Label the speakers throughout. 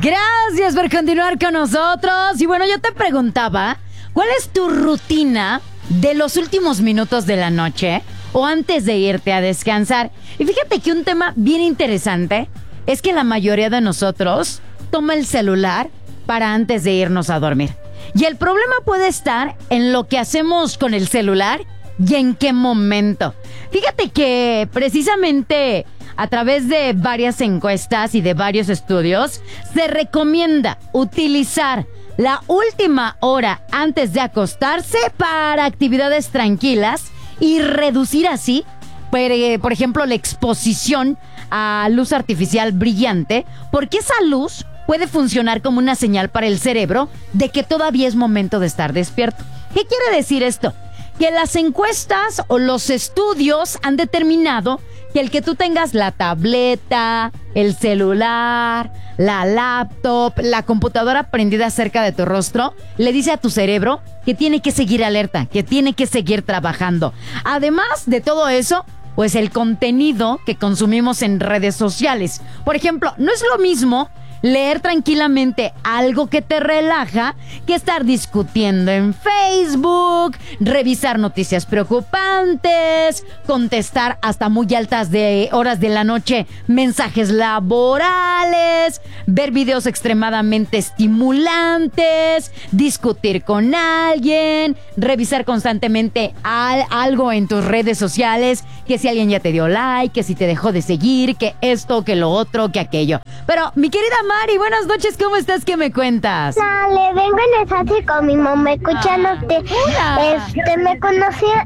Speaker 1: Gracias por continuar con nosotros. Y bueno, yo te preguntaba, ¿cuál es tu rutina de los últimos minutos de la noche o antes de irte a descansar? Y fíjate que un tema bien interesante es que la mayoría de nosotros toma el celular para antes de irnos a dormir. Y el problema puede estar en lo que hacemos con el celular y en qué momento. Fíjate que precisamente a través de varias encuestas y de varios estudios, se recomienda utilizar la última hora antes de acostarse para actividades tranquilas y reducir así, por ejemplo, la exposición a luz artificial brillante, porque esa luz puede funcionar como una señal para el cerebro de que todavía es momento de estar despierto. ¿Qué quiere decir esto? Que las encuestas o los estudios han determinado que el que tú tengas la tableta, el celular, la laptop, la computadora prendida cerca de tu rostro, le dice a tu cerebro que tiene que seguir alerta, que tiene que seguir trabajando. Además de todo eso, pues el contenido que consumimos en redes sociales. Por ejemplo, no es lo mismo leer tranquilamente algo que te relaja que estar discutiendo en Facebook, revisar noticias preocupantes, contestar hasta muy altas horas de la noche mensajes laborales, ver videos extremadamente estimulantes, discutir con alguien, revisar constantemente algo en tus redes sociales, que si alguien ya te dio like, que si te dejó de seguir, que esto, que lo otro, que aquello. Pero mi querida Mari, buenas noches, ¿cómo estás? ¿Qué me cuentas?
Speaker 2: Dale, vengo en el taxi con mi mamá escuchándote. Me conocía.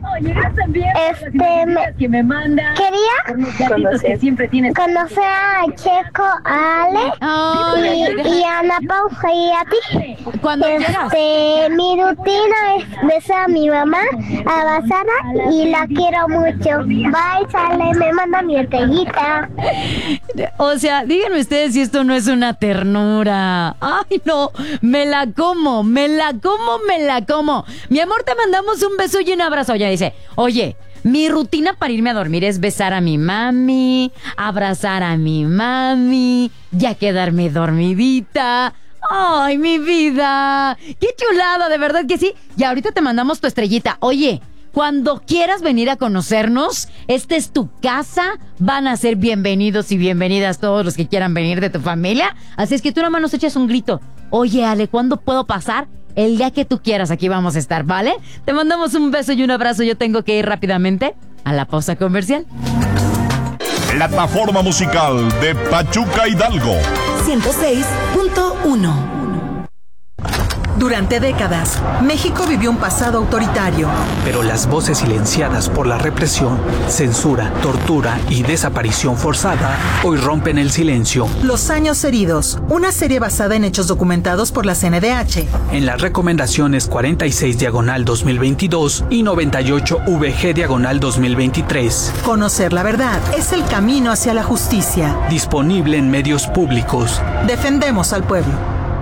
Speaker 3: Que me manda.
Speaker 2: Quería conocer a Checo, a Ale y a Ana Pauja y a ti.
Speaker 1: Cuando quieras.
Speaker 2: Mi rutina es besar a mi mamá, abrazarla y la quiero mucho. Bye, sale, me manda mi estrellita.
Speaker 1: O sea, díganme ustedes si esto no es una ternura. Ay, no, me la como. Mi amor, te mandamos un beso y un abrazo. Ya dice, oye, mi rutina para irme a dormir es besar a mi mami, abrazar a mi mami, ya quedarme dormidita. ¡Ay, mi vida! ¡Qué chulada! De verdad que sí. Y ahorita te mandamos tu estrellita. Oye, cuando quieras venir a conocernos, esta es tu casa. Van a ser bienvenidos y bienvenidas todos los que quieran venir de tu familia. Así es que tú nada más nos echas un grito. Oye, Ale, ¿cuándo puedo pasar? El día que tú quieras, aquí vamos a estar, ¿vale? Te mandamos un beso y un abrazo. Yo tengo que ir rápidamente a la pausa comercial.
Speaker 4: Plataforma musical de Pachuca Hidalgo
Speaker 5: 106.1. Durante décadas, México vivió un pasado autoritario.
Speaker 6: Pero las voces silenciadas por la represión, censura, tortura y desaparición forzada hoy rompen el silencio.
Speaker 5: Los años heridos, una serie basada en hechos documentados por la CNDH.
Speaker 6: En las recomendaciones 46/2022 y 98/VG/2023.
Speaker 5: Conocer la verdad es el camino hacia la justicia.
Speaker 6: Disponible en medios públicos.
Speaker 5: Defendemos al pueblo.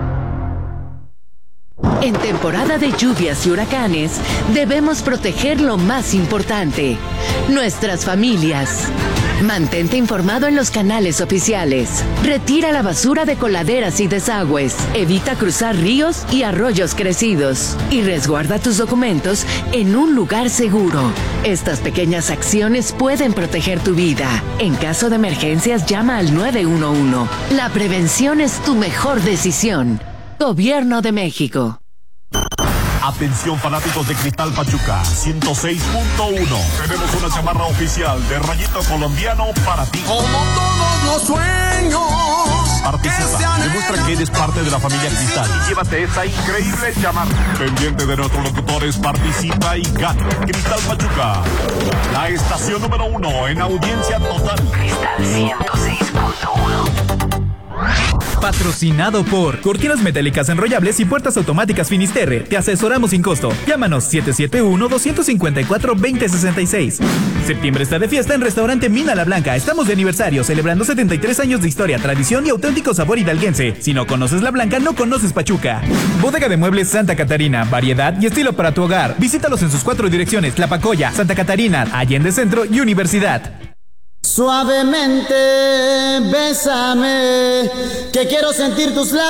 Speaker 7: En temporada de lluvias y huracanes, debemos proteger lo más importante, nuestras familias. Mantente informado en los canales oficiales. Retira la basura de coladeras y desagües. Evita cruzar ríos y arroyos crecidos. Y resguarda tus documentos en un lugar seguro. Estas pequeñas acciones pueden proteger tu vida. En caso de emergencias, llama al 911. La prevención es tu mejor decisión. Gobierno de México.
Speaker 4: Atención fanáticos de Cristal Pachuca 106.1. Tenemos una chamarra oficial de Rayito Colombiano para ti.
Speaker 8: Como todos los sueños.
Speaker 4: Participa, demuestra que eres parte de la familia Cristal y llévate esta increíble chamarra. Pendiente de nuestros locutores, participa y gana. Cristal Pachuca, la estación número 1 en audiencia total.
Speaker 7: Cristal 106.1.
Speaker 9: Patrocinado por Cortinas Metálicas Enrollables y Puertas Automáticas Finisterre. Te asesoramos sin costo. Llámanos 771-254-2066. Septiembre está de fiesta en Restaurante Mina La Blanca. Estamos de aniversario, celebrando 73 años de historia, tradición y auténtico sabor hidalguense. Si no conoces La Blanca, no conoces Pachuca. Bodega de Muebles Santa Catarina. Variedad y estilo para tu hogar. Visítalos en sus 4 direcciones: Tlapacoya, Santa Catarina, Allende Centro y Universidad.
Speaker 8: Suavemente, bésame, que quiero sentir tus labios.